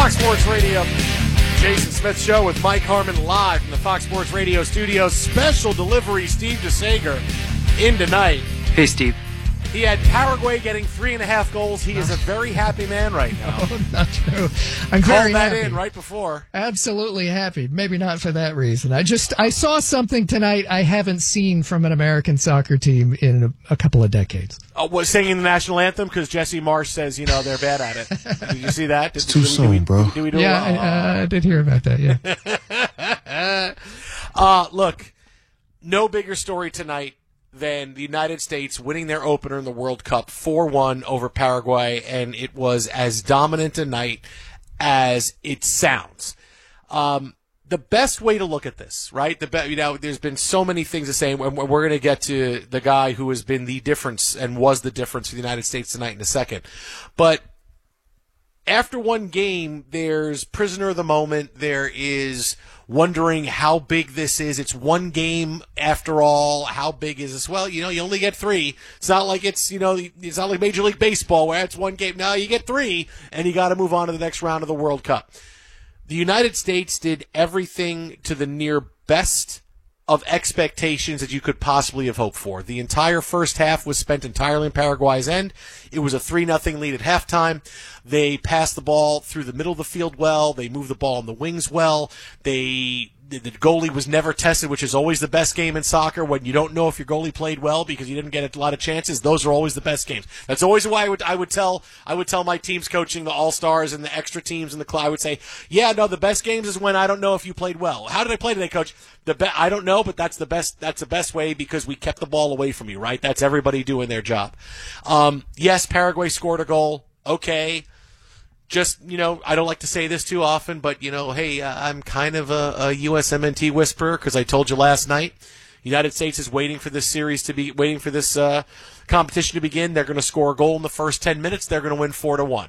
Fox Sports Radio, Jason Smith Show with Mike Harmon live from the Fox Sports Radio studios. Special delivery, Steve DeSager in tonight. Hey, Steve. He had Paraguay getting 3.5 goals. He is a very happy man right now. Oh, not true. I'm Called very that happy. in right before. Absolutely happy. Maybe not for that reason. I saw something tonight I haven't seen from an American soccer team in a couple of decades. Was singing the national anthem because Jesse Marsh says, they're bad at it. Did you see that? It's too soon, bro. Did we do I did hear about that, yeah. Look, no bigger story tonight than the United States winning their opener in the World Cup 4-1 over Paraguay, and it was as dominant a night as it sounds. The best way to look at this, right? There's been so many things to say, and we're going to get to the guy who has been the difference and was the difference for the United States tonight in a second. But after one game, there's prisoner of the moment. There is wondering how big this is. It's one game after all. How big is this? Well, you only get 3. It's not like it's not like Major League Baseball where it's one game. No, you get 3, and you got to move on to the next round of the World Cup. The United States did everything to the near best of expectations that you could possibly have hoped for. The entire first half was spent entirely in Paraguay's end. It was a 3-0 lead at halftime. They passed the ball through the middle of the field well. They moved the ball on the wings well. The goalie was never tested, which is always the best game in soccer when you don't know if your goalie played well because you didn't get a lot of chances. Those are always the best games. That's always why I would tell my teams coaching, the all-stars and the extra teams in the club, I would say, the best games is when I don't know if you played well. How did I play today, coach? I don't know, but that's the best way because we kept the ball away from you, right? That's everybody doing their job. Yes, Paraguay scored a goal. Okay. Just, I don't like to say this too often, but, hey, I'm kind of a USMNT whisperer because I told you last night, United States is waiting for this competition to begin. They're going to begin. They're going to score a goal in the first 10 minutes. They're going to win 4-1.